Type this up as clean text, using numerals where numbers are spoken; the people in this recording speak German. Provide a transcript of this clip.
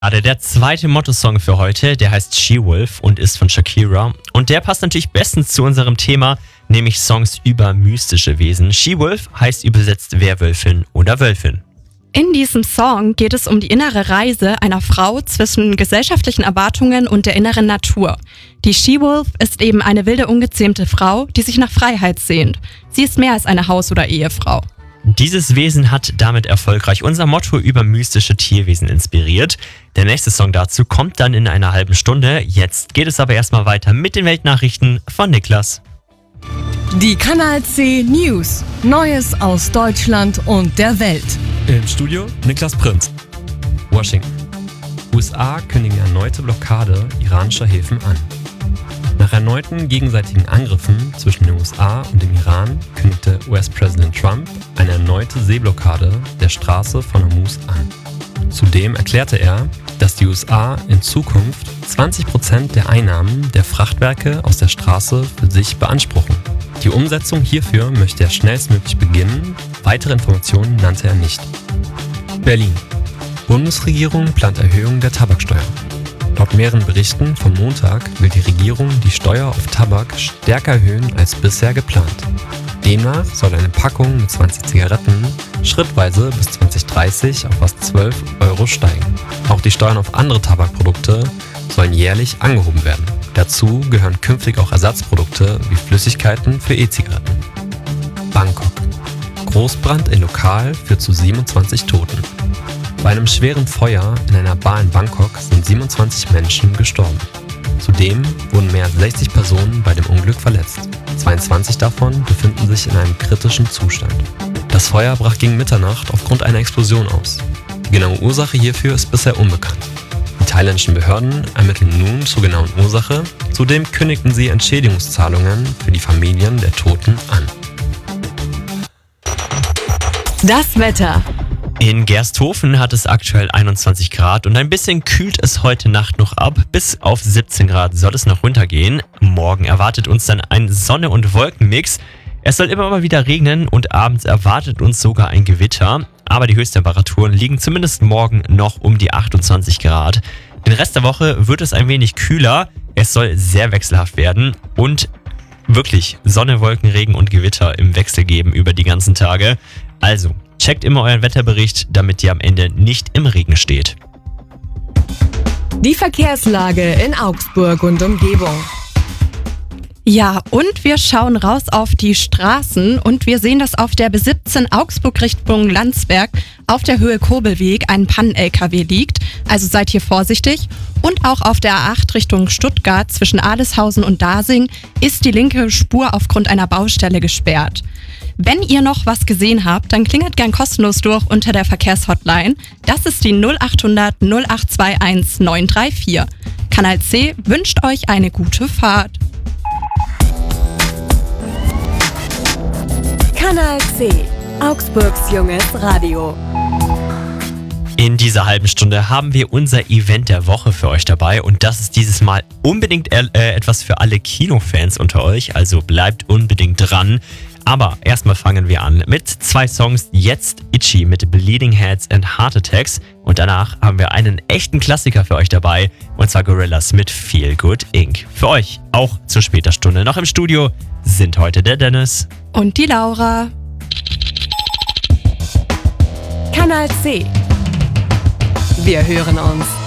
Gerade der zweite Motto-Song für heute, der heißt She-Wolf und ist von Shakira. Und der passt natürlich bestens zu unserem Thema, nämlich Songs über mystische Wesen. She-Wolf heißt übersetzt Werwölfin oder Wölfin. In diesem Song geht es um die innere Reise einer Frau zwischen gesellschaftlichen Erwartungen und der inneren Natur. Die She-Wolf ist eben eine wilde, ungezähmte Frau, die sich nach Freiheit sehnt. Sie ist mehr als eine Haus- oder Ehefrau. Dieses Wesen hat damit erfolgreich unser Motto über mystische Tierwesen inspiriert. Der nächste Song dazu kommt dann in einer halben Stunde. Jetzt geht es aber erstmal weiter mit den Weltnachrichten von Niklas. Die Kanal C News. Neues aus Deutschland und der Welt. Im Studio Niklas Prinz. Washington. USA kündigen erneute Blockade iranischer Häfen an. Nach erneuten gegenseitigen Angriffen zwischen den USA und dem Iran kündigte US-Präsident Trump eine erneute Seeblockade der Straße von Hormuz an. Zudem erklärte er, dass die USA in Zukunft 20% der Einnahmen der Frachtwerke aus der Straße für sich beanspruchen. Die Umsetzung hierfür möchte er schnellstmöglich beginnen. Weitere Informationen nannte er nicht. Berlin. Bundesregierung plant Erhöhung der Tabaksteuer. Laut mehreren Berichten vom Montag will die Regierung die Steuer auf Tabak stärker erhöhen als bisher geplant. Demnach soll eine Packung mit 20 Zigaretten schrittweise bis 2030 auf fast 12 Euro steigen. Auch die Steuern auf andere Tabakprodukte sollen jährlich angehoben werden. Dazu gehören künftig auch Ersatzprodukte wie Flüssigkeiten für E-Zigaretten. Bangkok. Großbrand in Lokal führt zu 27 Toten. Bei einem schweren Feuer in einer Bar in Bangkok sind 27 Menschen gestorben. Zudem wurden mehr als 60 Personen bei dem Unglück verletzt. 22 davon befinden sich in einem kritischen Zustand. Das Feuer brach gegen Mitternacht aufgrund einer Explosion aus. Die genaue Ursache hierfür ist bisher unbekannt. Die thailändischen Behörden ermitteln nun zur genauen Ursache. Zudem kündigten sie Entschädigungszahlungen für die Familien der Toten an. Das Wetter. In Gersthofen hat es aktuell 21 Grad und ein bisschen kühlt es heute Nacht noch ab. Bis auf 17 Grad soll es noch runtergehen. Morgen erwartet uns dann ein Sonne- und Wolkenmix. Es soll immer mal wieder regnen und abends erwartet uns sogar ein Gewitter. Aber die Höchsttemperaturen liegen zumindest morgen noch um die 28 Grad. Den Rest der Woche wird es ein wenig kühler. Es soll sehr wechselhaft werden und wirklich Sonne, Wolken, Regen und Gewitter im Wechsel geben über die ganzen Tage. Also, checkt immer euren Wetterbericht, damit ihr am Ende nicht im Regen steht. Die Verkehrslage in Augsburg und Umgebung. Ja, und wir schauen raus auf die Straßen und wir sehen, dass auf der B17 Augsburg Richtung Landsberg auf der Höhe Kurbelweg ein Pannen-LKW liegt, also seid hier vorsichtig. Und auch auf der A8 Richtung Stuttgart zwischen Adleshausen und Dasing ist die linke Spur aufgrund einer Baustelle gesperrt. Wenn ihr noch was gesehen habt, dann klingelt gern kostenlos durch unter der Verkehrshotline. Das ist die 0800 0821 934. Kanal C wünscht euch eine gute Fahrt. Kanal C. Augsburgs junges Radio. In dieser halben Stunde haben wir unser Event der Woche für euch dabei und das ist dieses Mal unbedingt etwas für alle Kinofans unter euch, also bleibt unbedingt dran. Aber erstmal fangen wir an mit 2 Songs. Jetzt Itchy mit Bleeding Heads and Heart Attacks und danach haben wir einen echten Klassiker für euch dabei und zwar Gorillaz mit Feel Good Inc. Für euch auch zu später Stunde noch im Studio sind heute der Dennis und die Laura. Kanal C. Wir hören uns.